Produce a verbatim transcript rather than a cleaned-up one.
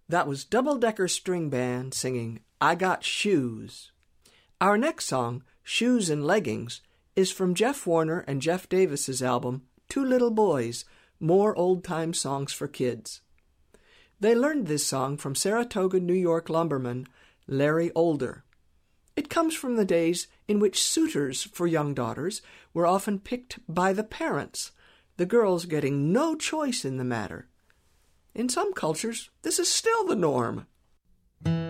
That was Double Decker String Band singing I Got Shoes. Our next song, Shoes and Leggings, is from Jeff Warner and Jeff Davis's album, Two Little Boys, More Old-Time Songs for Kids. They learned this song from Saratoga, New York lumberman Larry Older. It comes from the days in which suitors for young daughters were often picked by the parents, the girls getting no choice in the matter. In some cultures, this is still the norm.